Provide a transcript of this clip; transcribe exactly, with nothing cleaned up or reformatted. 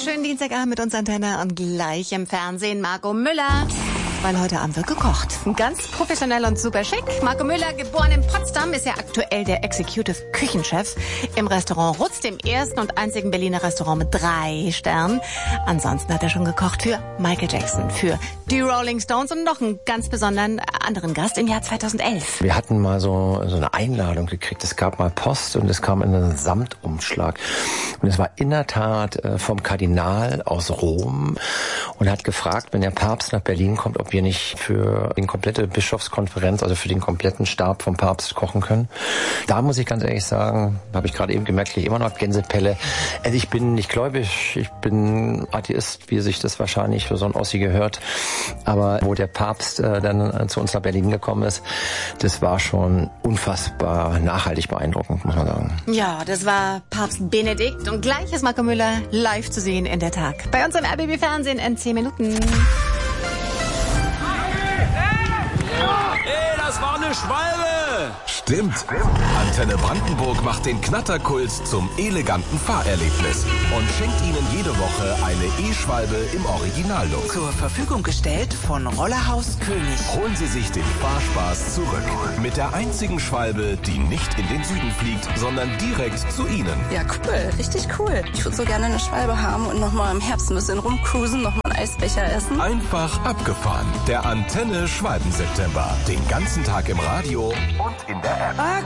schönen Dienstagabend mit uns Antenne und gleich im Fernsehen Marco Müller. Weil heute Abend wird gekocht. Ganz professionell und super schick. Marco Müller, geboren in Potsdam, ist ja aktuell der Executive Küchenchef im Restaurant Rutz, dem ersten und einzigen Berliner Restaurant mit drei Sternen. Ansonsten hat er schon gekocht für Michael Jackson, für die Rolling Stones und noch einen ganz besonderen anderen Gast im Jahr zweitausendelf. Wir hatten mal so, so eine Einladung gekriegt. Es gab mal Post und es kam in einen Samtumschlag. Und es war in der Tat äh, vom Kardinal aus Rom und hat gefragt, wenn der Papst nach Berlin kommt, ob wir nicht für die komplette Bischofskonferenz, also für den kompletten Stab vom Papst kochen können. Da muss ich ganz ehrlich sagen, habe ich gerade eben gemerkt, ich immer noch Gänsepelle. Also ich bin nicht gläubig, ich bin Atheist, wie sich das wahrscheinlich für so ein Ossi gehört. Aber wo der Papst äh, dann äh, zu uns nach Berlin gekommen ist, das war schon unfassbar nachhaltig beeindruckend, muss man sagen. Ja, das war Papst Benedikt und gleich ist Marco Müller live zu sehen in der Tag. Bei uns im R B B Fernsehen in zehn Minuten. Hey, das war eine Schwalbe! Stimmt. Antenne Brandenburg macht den Knatterkult zum eleganten Fahrerlebnis und schenkt Ihnen jede Woche eine E-Schwalbe im Originallook. Zur Verfügung gestellt von Rollerhaus König. Holen Sie sich den Fahrspaß zurück. Mit der einzigen Schwalbe, die nicht in den Süden fliegt, sondern direkt zu Ihnen. Ja, cool. Richtig cool. Ich würde so gerne eine Schwalbe haben und nochmal im Herbst ein bisschen rumcruisen, nochmal einen Eisbecher essen. Einfach abgefahren. Der Antenne Schwalben-September. Den ganzen Tag im Radio und in der App. Ah,